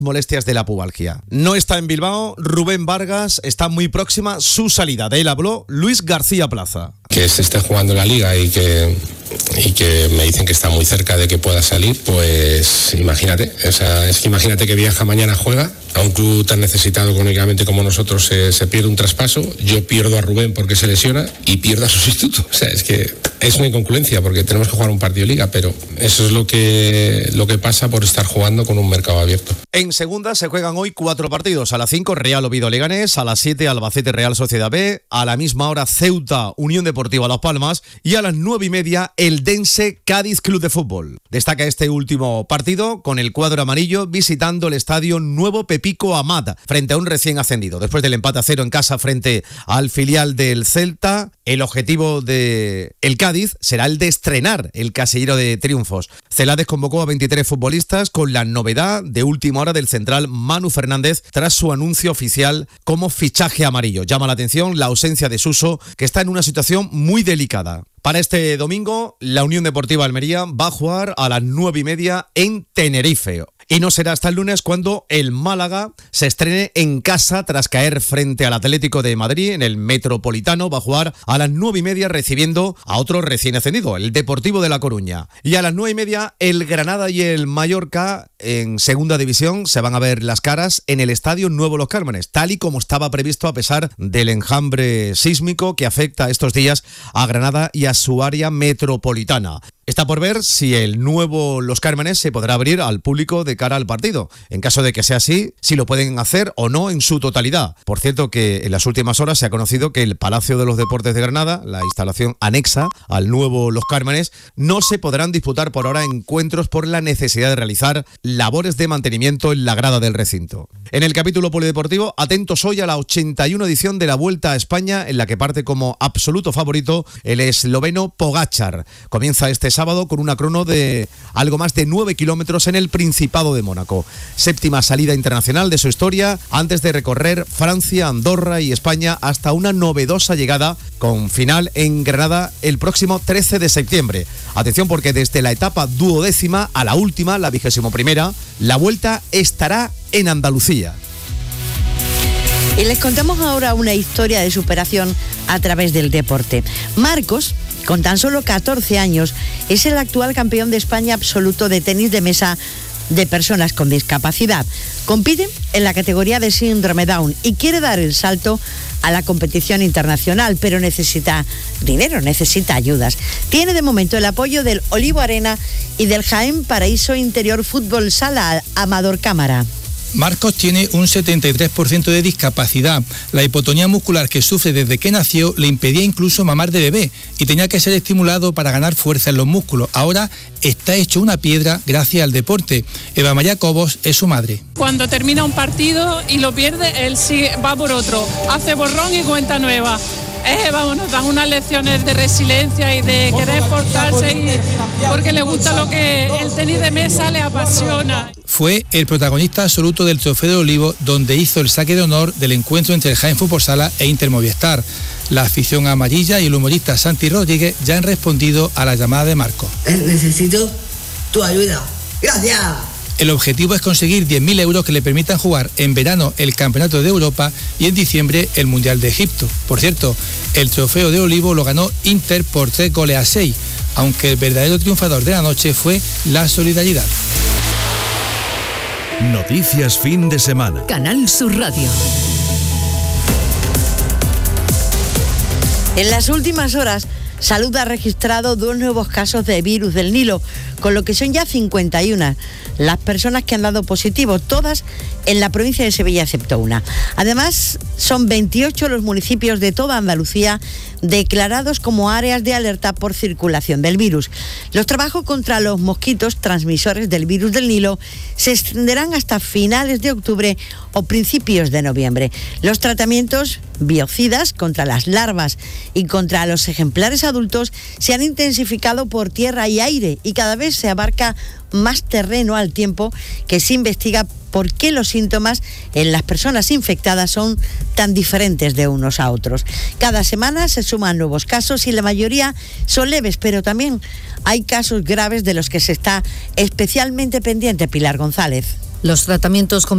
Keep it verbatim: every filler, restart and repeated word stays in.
molestias de la pubalgia. No está en Bilbao Rubén Vargas, está muy próxima su salida. De él habló Luis García Plaza. Que se esté jugando la liga y que, y que me dicen que está muy cerca de que pueda salir, pues imagínate, o sea, es que imagínate que viaja mañana, juega a un club tan necesitado económicamente como nosotros, se, se pierde un traspaso, yo pierdo a Rubén porque se lesiona y pierdo a su sustituto. O sea, es que es una inconcluencia porque tenemos que jugar un partido de liga, pero eso es lo que, lo que pasa por estar jugando con un mercado abierto. En segunda se juegan hoy cuatro partidos. A las cinco Real Oviedo Leganés, a las siete Albacete Real Sociedad B, a la misma hora Ceuta Unión Deportiva Las Palmas y a las nueve y media el Dense Cádiz Club de Fútbol. Destaca este último partido con el cuadro amarillo visitando el estadio Nuevo Pepico Amat frente a un recién ascendido. Después del empate a cero en casa frente al filial del Celta, el objetivo de el Cádiz será el de estrenar el casillero de triunfos. Celades convocó a veintitrés futbolistas con la novedad de última hora del central Manu Fernández tras su anuncio oficial como fichaje amarillo. Llama la atención la ausencia de Suso, que está en una situación muy delicada. Para este domingo, la Unión Deportiva Almería va a jugar a las nueve y media en Tenerife. Y no será hasta el lunes cuando el Málaga se estrene en casa tras caer frente al Atlético de Madrid en el Metropolitano. Va a jugar a las nueve y media recibiendo a otro recién ascendido, el Deportivo de La Coruña. Y a las nueve y media el Granada y el Mallorca en segunda división se van a ver las caras en el Estadio Nuevo Los Cármenes, tal y como estaba previsto a pesar del enjambre sísmico que afecta estos días a Granada y a su área metropolitana. Está por ver si el nuevo Los Cármenes se podrá abrir al público de cara al partido. En caso de que sea así, si lo pueden hacer o no en su totalidad. Por cierto que en las últimas horas se ha conocido que el Palacio de los Deportes de Granada, la instalación anexa al nuevo Los Cármenes, no se podrán disputar por ahora encuentros por la necesidad de realizar labores de mantenimiento en la grada del recinto. En el capítulo polideportivo, atentos hoy a la ochenta y una edición de la Vuelta a España, en la que parte como absoluto favorito el esloveno Pogačar. Comienza este sábado con una crono de algo más de nueve kilómetros en el Principado de Mónaco. Séptima salida internacional de su historia antes de recorrer Francia, Andorra y España hasta una novedosa llegada con final en Granada el próximo trece de septiembre. Atención porque desde la etapa duodécima a la última, la vigésimo primera, la Vuelta estará en Andalucía. Y les contamos ahora una historia de superación a través del deporte. Marcos, con tan solo catorce años, es el actual campeón de España absoluto de tenis de mesa de personas con discapacidad. Compite en la categoría de síndrome Down y quiere dar el salto a la competición internacional, pero necesita dinero, necesita ayudas. Tiene de momento el apoyo del Olivo Arena y del Jaén Paraíso Interior Fútbol Sala Amador Cámara. Marcos tiene un setenta y tres por ciento de discapacidad. La hipotonía muscular que sufre desde que nació le impedía incluso mamar de bebé y tenía que ser estimulado para ganar fuerza en los músculos. Ahora está hecho una piedra gracias al deporte. Eva María Cobos es su madre. Cuando termina un partido y lo pierde, él sí va por otro, hace borrón y cuenta nueva. Eh, vamos, nos dan unas lecciones de resiliencia y de querer esforzarse y porque le gusta lo que el tenis de mesa le apasiona. Fue el protagonista absoluto del Trofeo de Olivo, donde hizo el saque de honor del encuentro entre el Jaén Fútbol Sala e Inter Movistar. La afición amarilla y el humorista Santi Rodríguez ya han respondido a la llamada de Marcos. Necesito tu ayuda. ¡Gracias! El objetivo es conseguir diez mil euros que le permitan jugar en verano el Campeonato de Europa y en diciembre el Mundial de Egipto. Por cierto, el Trofeo de Olivo lo ganó Inter por tres goles a seis, aunque el verdadero triunfador de la noche fue la solidaridad. Noticias fin de semana. Canal Sur Radio. En las últimas horas, Salud ha registrado dos nuevos casos de virus del Nilo, con lo que son ya cincuenta y una las personas que han dado positivo, todas en la provincia de Sevilla excepto una. Además, son veintiocho los municipios de toda Andalucía declarados como áreas de alerta por circulación del virus. Los trabajos contra los mosquitos transmisores del virus del Nilo se extenderán hasta finales de octubre o principios de noviembre. Los tratamientos biocidas contra las larvas y contra los ejemplares adultos se han intensificado por tierra y aire y cada vez se abarca más terreno al tiempo que se investiga por qué los síntomas en las personas infectadas son tan diferentes de unos a otros. Cada semana se suman nuevos casos y la mayoría son leves, pero también hay casos graves de los que se está especialmente pendiente. Pilar González. Los tratamientos con